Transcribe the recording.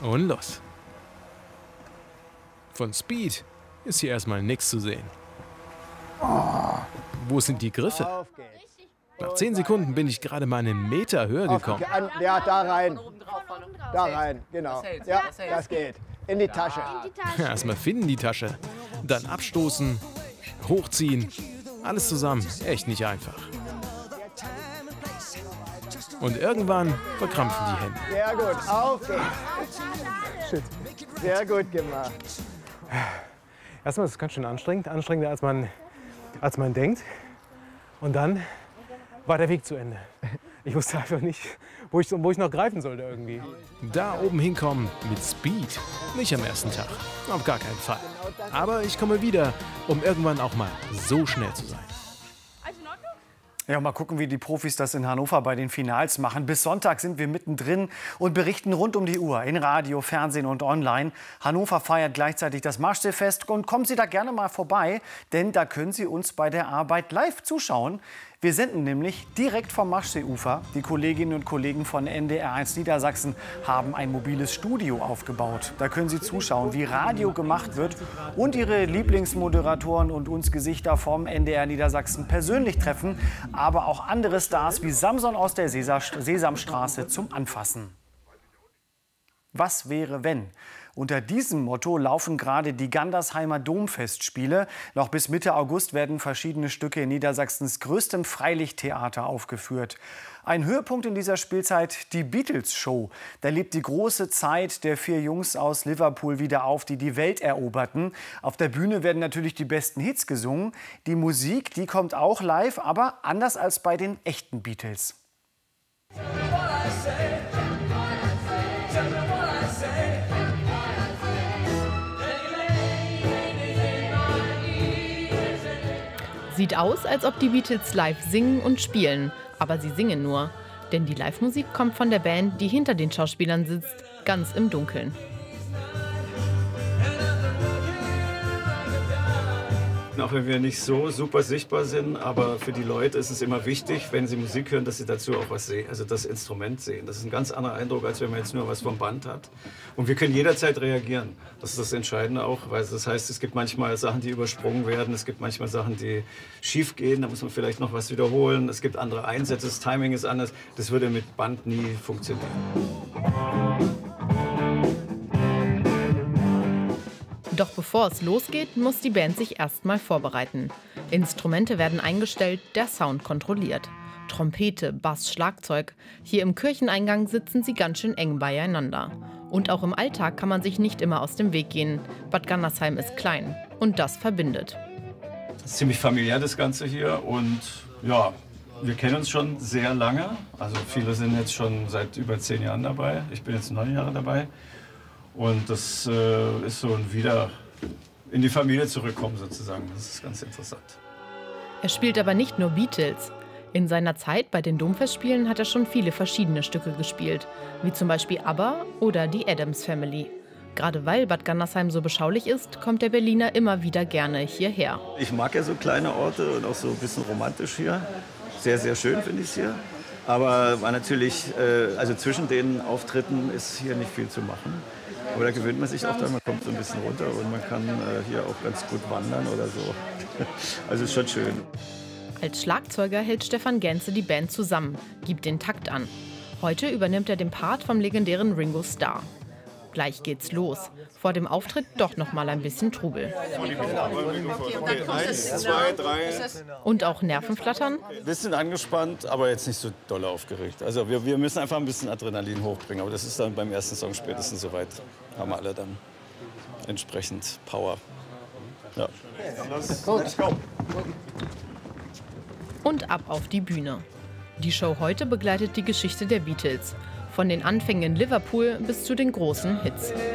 Und los. Von Speed ist hier erstmal nichts zu sehen. Wo sind die Griffe? Auf geht's. Nach 10 Sekunden bin ich gerade mal einen Meter höher gekommen. Ja, da rein. Von oben drauf. Da rein, genau. Ja, das geht. In die Tasche. Erstmal finden die Tasche, dann abstoßen, hochziehen. Alles zusammen, echt nicht einfach. Und irgendwann verkrampfen die Hände. Sehr gut, auf geht's. Sehr gut gemacht. Erstmal ist es ganz schön anstrengend, anstrengender als man denkt. Und dann war der Weg zu Ende. Ich wusste einfach nicht, wo ich noch greifen sollte irgendwie. Da oben hinkommen mit Speed. Nicht am ersten Tag, auf gar keinen Fall. Aber ich komme wieder, um irgendwann auch mal so schnell zu sein. Ja, mal gucken, wie die Profis das in Hannover bei den Finals machen. Bis Sonntag sind wir mittendrin und berichten rund um die Uhr in Radio, Fernsehen und online. Hannover feiert gleichzeitig das Marschseefest und kommen Sie da gerne mal vorbei, denn da können Sie uns bei der Arbeit live zuschauen. Wir senden nämlich direkt vom Marschseeufer. Die Kolleginnen und Kollegen von NDR1 Niedersachsen haben ein mobiles Studio aufgebaut. Da können Sie zuschauen, wie Radio gemacht wird und Ihre Lieblingsmoderatoren und uns Gesichter vom NDR Niedersachsen persönlich treffen, aber auch andere Stars wie Samson aus der Sesamstraße zum Anfassen. Was wäre, wenn? Unter diesem Motto laufen gerade die Gandersheimer Domfestspiele. Noch bis Mitte August werden verschiedene Stücke in Niedersachsens größtem Freilichttheater aufgeführt. Ein Höhepunkt in dieser Spielzeit, die Beatles-Show. Da lebt die große Zeit der 4 Jungs aus Liverpool wieder auf, die die Welt eroberten. Auf der Bühne werden natürlich die besten Hits gesungen. Die Musik, die kommt auch live, aber anders als bei den echten Beatles. Sieht aus, als ob die Beatles live singen und spielen. Aber sie singen nur. Denn die Live-Musik kommt von der Band, die hinter den Schauspielern sitzt, ganz im Dunkeln. Auch wenn wir nicht so super sichtbar sind, aber für die Leute ist es immer wichtig, wenn sie Musik hören, dass sie dazu auch was sehen, also das Instrument sehen. Das ist ein ganz anderer Eindruck, als wenn man jetzt nur was vom Band hat. Und wir können jederzeit reagieren. Das ist das Entscheidende auch, weil das heißt, es gibt manchmal Sachen, die übersprungen werden, es gibt manchmal Sachen, die schief gehen, da muss man vielleicht noch was wiederholen. Es gibt andere Einsätze, das Timing ist anders. Das würde mit Band nie funktionieren. Doch bevor es losgeht, muss die Band sich erstmal vorbereiten. Instrumente werden eingestellt, der Sound kontrolliert. Trompete, Bass, Schlagzeug. Hier im Kircheneingang sitzen sie ganz schön eng beieinander. Und auch im Alltag kann man sich nicht immer aus dem Weg gehen. Bad Gandersheim ist klein und das verbindet. Das ist ziemlich familiär, das Ganze hier. Und ja, wir kennen uns schon sehr lange. Also viele sind jetzt schon seit über 10 Jahren dabei. Ich bin jetzt 9 Jahre dabei. Und das ist so ein wieder in die Familie zurückkommen sozusagen. Das ist ganz interessant. Er spielt aber nicht nur Beatles. In seiner Zeit bei den Domfestspielen hat er schon viele verschiedene Stücke gespielt, wie zum Beispiel ABBA oder die Addams Family. Gerade weil Bad Gandersheim so beschaulich ist, kommt der Berliner immer wieder gerne hierher. Ich mag ja so kleine Orte und auch so ein bisschen romantisch hier. Sehr, sehr schön finde ich es hier. Aber war natürlich, also zwischen den Auftritten ist hier nicht viel zu machen. Aber da gewöhnt man sich auch dran, man kommt so ein bisschen runter und man kann hier auch ganz gut wandern oder so. Also ist schon schön. Als Schlagzeuger hält Stefan Gänze die Band zusammen, gibt den Takt an. Heute übernimmt er den Part vom legendären Ringo Starr. Gleich geht's los. Vor dem Auftritt doch noch mal ein bisschen Trubel. 1, 2, 3. Und auch Nervenflattern? Ein bisschen angespannt, aber jetzt nicht so doll aufgeregt. Also wir müssen einfach ein bisschen Adrenalin hochbringen. Aber das ist dann beim ersten Song spätestens soweit. Haben alle dann entsprechend Power. Ja. Und ab auf die Bühne. Die Show heute begleitet die Geschichte der Beatles. Von den Anfängen in Liverpool bis zu den großen Hits.